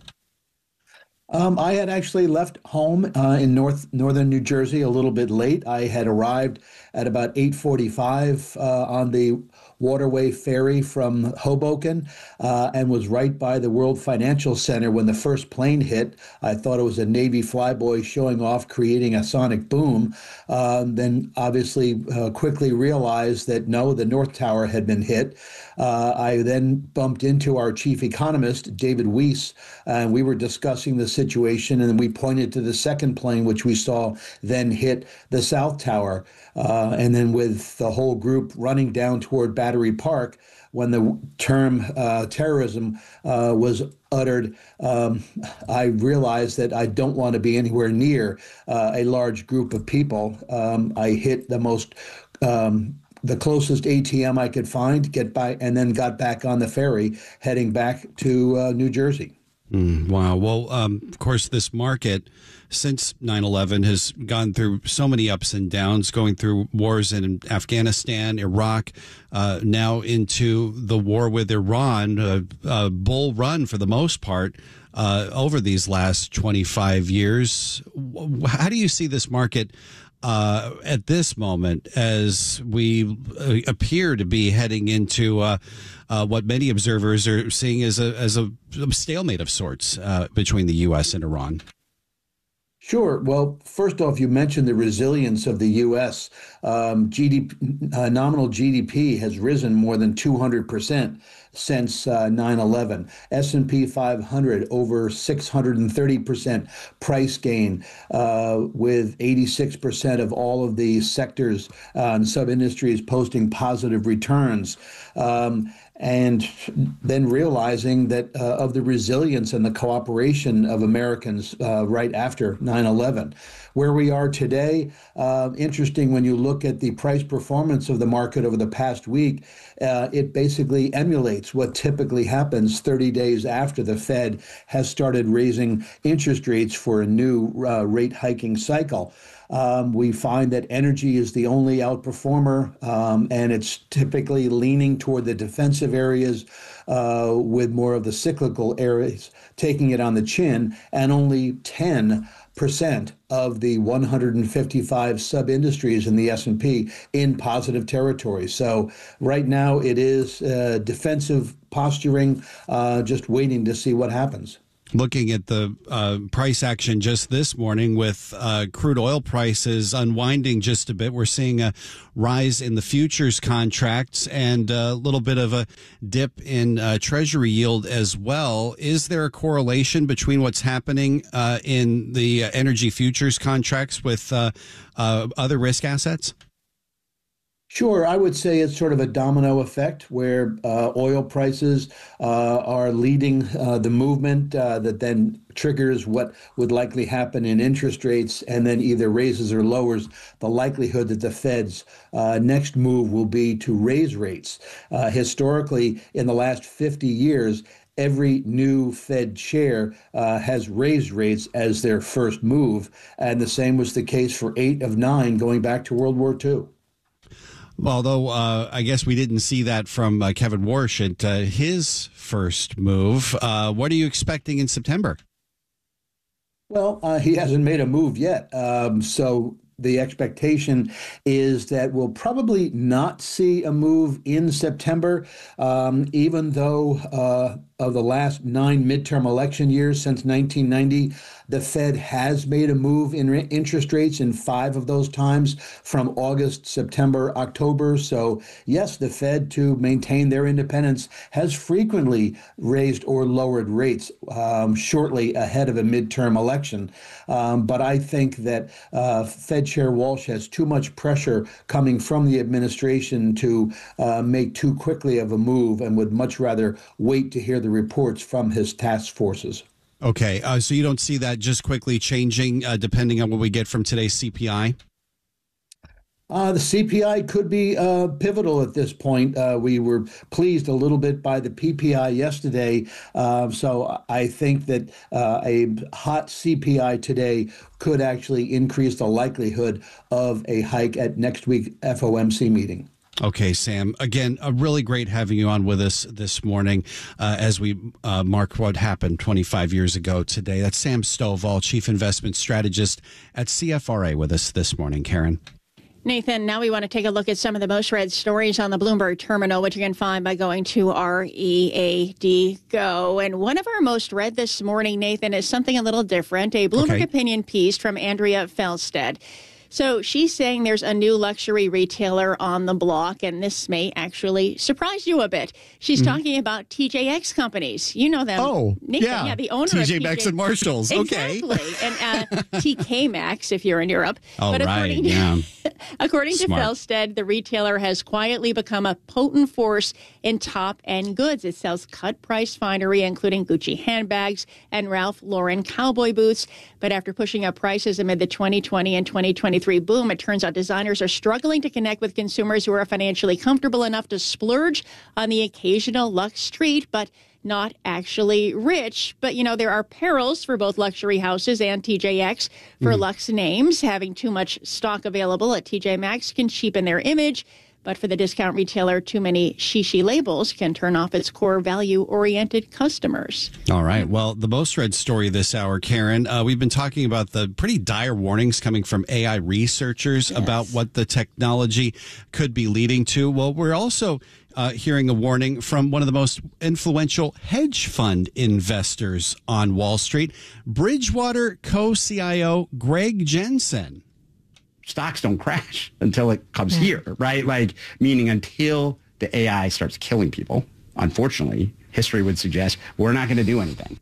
Um, I had actually left home uh, in north northern New Jersey a little bit late. I had arrived at about eight forty-five uh, on the Waterway Ferry from Hoboken uh, and was right by the World Financial Center when the first plane hit. I thought it was a Navy flyboy showing off, creating a sonic boom. Uh, then obviously uh, quickly realized that no, the North Tower had been hit. Uh, I then bumped into our chief economist, David Weiss, and we were discussing the situation, and we pointed to the second plane, which we saw then hit the South Tower. Uh, and then with the whole group running down toward Battery Park, when the term uh, terrorism uh, was uttered, um, I realized that I don't want to be anywhere near uh, a large group of people. Um, I hit the most um, the closest A T M I could find, get by, and then got back on the ferry, heading back to uh, New Jersey. Mm, wow. Well, um, of course, this market since nine eleven has gone through so many ups and downs, going through wars in Afghanistan, Iraq, uh, now into the war with Iran, a, a bull run for the most part uh, over these last twenty-five years. How do you see this market Uh, at this moment, as we uh, appear to be heading into uh, uh, what many observers are seeing as a as a stalemate of sorts uh, between the U S and Iran? Sure. Well, first off, you mentioned the resilience of the U S. Um, G D P, uh, nominal G D P has risen more than two hundred percent since uh, nine eleven. S and P five hundred over six hundred thirty percent price gain, uh, with eighty-six percent of all of the sectors uh, and sub-industries posting positive returns. Um, and then realizing that uh, of the resilience and the cooperation of Americans uh, right after nine eleven. Where we are today, uh, interesting when you look at the price performance of the market over the past week, uh, it basically emulates what typically happens thirty days after the Fed has started raising interest rates for a new uh, rate hiking cycle. Um, we find that energy is the only outperformer, um, and it's typically leaning toward the defensive areas uh, with more of the cyclical areas taking it on the chin, and only ten percent of the one hundred fifty-five sub-industries in the S and P in positive territory. So right now it is uh, defensive posturing, uh, just waiting to see what happens. Looking at the uh, price action just this morning with uh, crude oil prices unwinding just a bit, we're seeing a rise in the futures contracts and a little bit of a dip in uh, Treasury yield as well. Is there a correlation between what's happening uh, in the energy futures contracts with uh, uh, other risk assets? Sure. I would say it's sort of a domino effect where uh, oil prices uh, are leading uh, the movement uh, that then triggers what would likely happen in interest rates, and then either raises or lowers the likelihood that the Fed's uh, next move will be to raise rates. Uh, historically, in the last fifty years, every new Fed chair uh, has raised rates as their first move, and the same was the case for eight of nine going back to World War Two. Although uh, I guess we didn't see that from uh, Kevin Warsh at uh, his first move. Uh, what are you expecting in September? Well, uh, he hasn't made a move yet. Um, so the expectation is that we'll probably not see a move in September, um, even though uh, of the last nine midterm election years since nineteen ninety, the Fed has made a move in re- interest rates in five of those times from August, September, October. So yes, the Fed, to maintain their independence, has frequently raised or lowered rates um, shortly ahead of a midterm election. Um, but I think that uh, Fed Chair Walsh has too much pressure coming from the administration to uh, make too quickly of a move, and would much rather wait to hear the reports from his task forces. Okay, uh, so you don't see that just quickly changing uh, depending on what we get from today's C P I? Uh, the C P I could be uh, pivotal at this point. Uh, we were pleased a little bit by the P P I yesterday. Uh, so I think that uh, a hot C P I today could actually increase the likelihood of a hike at next week's F O M C meeting. Okay, Sam. Again, uh, really great having you on with us this morning uh, as we uh, mark what happened twenty-five years ago today. That's Sam Stovall, Chief Investment Strategist at C F R A, with us this morning. Karen. Nathan, now we want to take a look at some of the most read stories on the Bloomberg Terminal, which you can find by going to R E A D Go. And one of our most read this morning, Nathan, is something a little different, a Bloomberg Okay. opinion piece from Andrea Felstead. So she's saying there's a new luxury retailer on the block, and this may actually surprise you a bit. She's Mm-hmm. talking about T J X companies. You know them. Oh, Nathan, yeah. yeah, the owner T J of Maxx and Marshalls. Okay. Exactly. And uh, T K Maxx if you're in Europe. Oh, but right. according Yeah. According to Smart. Felstead, the retailer has quietly become a potent force in top-end goods. It sells cut-price finery, including Gucci handbags and Ralph Lauren cowboy boots. But after pushing up prices amid the twenty twenty and twenty twenty-three boom, it turns out designers are struggling to connect with consumers who are financially comfortable enough to splurge on the occasional luxe treat, but not actually rich. But, you know, there are perils for both luxury houses and T J X for Mm. luxe names. Having too much stock available at T J Maxx can cheapen their image. But for the discount retailer, too many shishi labels can turn off its core value-oriented customers. All right. Well, the most read story this hour, Karen, uh, we've been talking about the pretty dire warnings coming from A I researchers about what the technology could be leading to. Well, we're also uh, hearing a warning from one of the most influential hedge fund investors on Wall Street, Bridgewater co-C I O Greg Jensen. Stocks don't crash until it comes here, right? Like, meaning until the A I starts killing people. Unfortunately, history would suggest we're not going to do anything.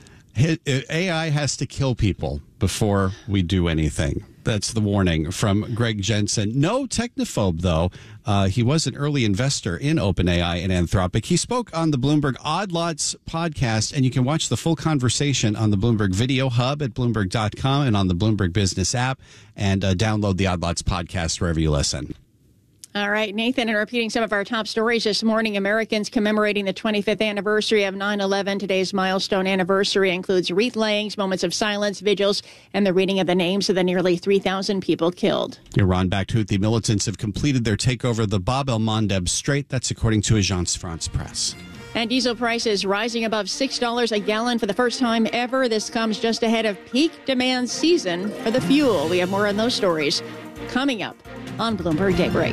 A I has to kill people before we do anything. That's the warning from Greg Jensen. No technophobe, though. Uh, he was an early investor in OpenAI and Anthropic. He spoke on the Bloomberg Odd Lots podcast, and you can watch the full conversation on the Bloomberg Video Hub at Bloomberg dot com and on the Bloomberg Business app, and uh, download the Odd Lots podcast wherever you listen. All right, Nathan, and repeating some of our top stories this morning, Americans commemorating the twenty-fifth anniversary of nine eleven. Today's milestone anniversary includes wreath layings, moments of silence, vigils, and the reading of the names of the nearly three thousand people killed. Iran-backed Houthi militants have completed their takeover of the Bab el-Mandeb Strait. That's according to Agence France Presse. And diesel prices rising above six dollars a gallon for the first time ever. This comes just ahead of peak demand season for the fuel. We have more on those stories coming up on Bloomberg Daybreak.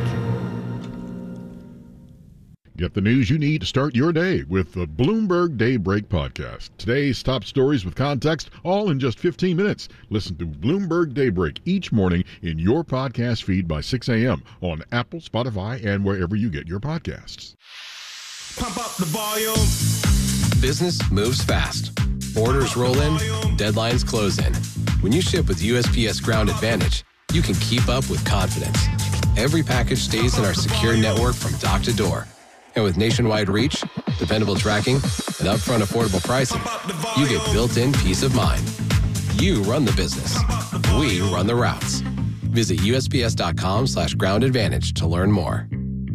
Get the news you need to start your day with the Bloomberg Daybreak podcast. Today's top stories with context, all in just fifteen minutes. Listen to Bloomberg Daybreak each morning in your podcast feed by six a.m. on Apple, Spotify, and wherever you get your podcasts. Pump up the volume. Business moves fast. Orders roll in, deadlines close in. When you ship with U S P S Ground Advantage, you can keep up with confidence. Every package stays in our secure network from dock to door. And with nationwide reach, dependable tracking, and upfront affordable pricing, you get built-in peace of mind. You run the business. We run the routes. Visit U S P S dot com slash ground advantage to learn more.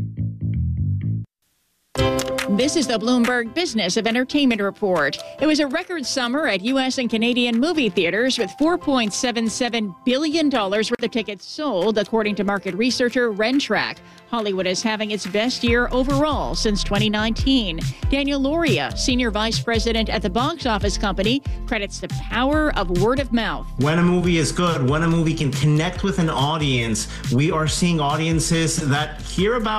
This is the Bloomberg Business of Entertainment Report. It was a record summer at U S and Canadian movie theaters with four point seven seven billion dollars worth of tickets sold, according to market researcher Rentrack. Hollywood is having its best year overall since twenty nineteen. Daniel Loria, Senior Vice President at the box office company, credits the power of word of mouth. When a movie is good, when a movie can connect with an audience, we are seeing audiences that hear about it,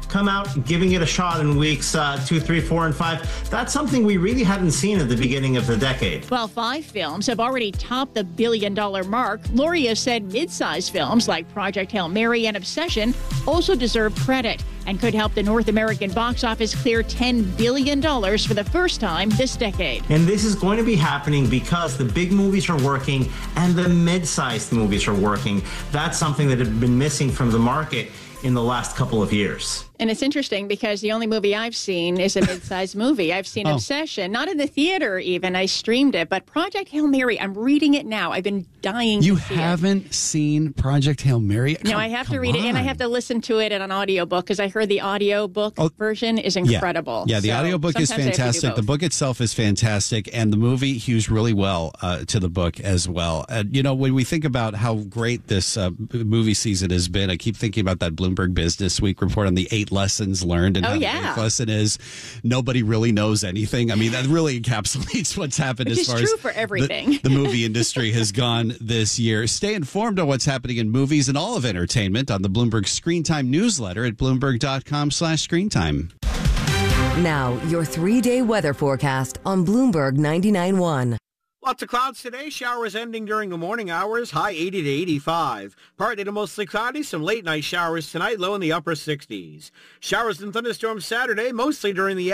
come out giving it a shot in weeks uh, two, three, four, and five. That's something we really hadn't seen at the beginning of the decade. While five films have already topped the billion-dollar mark, Lauria said mid-sized films like Project Hail Mary and Obsession also deserve credit and could help the North American box office clear ten billion dollars for the first time this decade. And this is going to be happening because the big movies are working and the mid-sized movies are working. That's something that had been missing from the market in the last couple of years. And it's interesting because the only movie I've seen is a mid-sized movie. I've seen oh. Obsession, not in the theater even. I streamed it. But Project Hail Mary, I'm reading it now. I've been dying you to see it. You haven't seen Project Hail Mary? No, come, I have to read on. it, and I have to listen to it in an audiobook because I heard the audiobook oh. version is incredible. Yeah, yeah the so audiobook is fantastic. The book itself is fantastic, and the movie hews really well uh, to the book as well. Uh, you know, when we think about how great this uh, movie season has been, I keep thinking about that Bloomberg Business Week report on the eight lessons learned. And oh, how yeah. the eighth lesson is nobody really knows anything. I mean, that really encapsulates what's happened Which as far is true as for everything. The, the movie industry has gone this year. Stay informed on what's happening in movies and all of entertainment on the Bloomberg Screen Time newsletter at bloomberg.com slash screen time. Now, your three-day weather forecast on Bloomberg ninety-nine point one. Lots of clouds today. Showers ending during the morning hours. High eighty to eighty-five. Partly to mostly cloudy. Some late night showers tonight. Low in the upper sixties. Showers and thunderstorms Saturday. Mostly during the